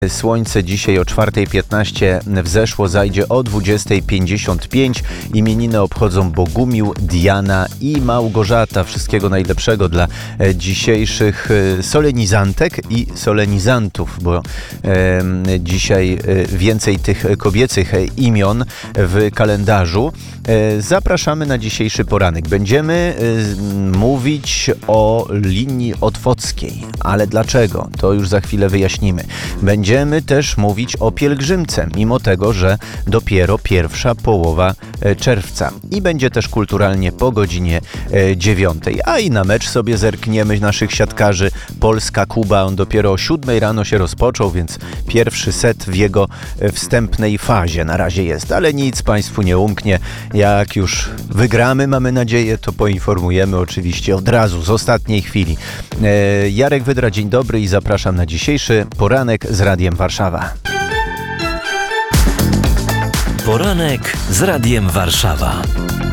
Słońce dzisiaj o 4:15 wzeszło, zajdzie o 20:55. Imieniny obchodzą Bogumił, Diana i Małgorzata. Wszystkiego najlepszego dla dzisiejszych solenizantek i solenizantów, bo dzisiaj więcej tych kobiecych imion w kalendarzu. Zapraszamy na dzisiejszy poranek. Będziemy mówić o linii otwockiej, ale dlaczego? To już za chwilę wyjaśnimy. Będziemy też mówić o pielgrzymce, mimo tego, że dopiero pierwsza połowa czerwca. I będzie też kulturalnie po godzinie 9. A i na mecz sobie zerkniemy naszych siatkarzy. Polska-Kuba, on dopiero o 7 rano się rozpoczął, więc pierwszy set w jego wstępnej fazie na razie jest. Ale nic Państwu nie umknie. Jak już wygramy, mamy nadzieję, to poinformujemy oczywiście od razu, z ostatniej chwili. Jarek Wydra, dzień dobry i zapraszam na dzisiejszy poranek z Radiem Warszawa. Poranek z Radiem Warszawa.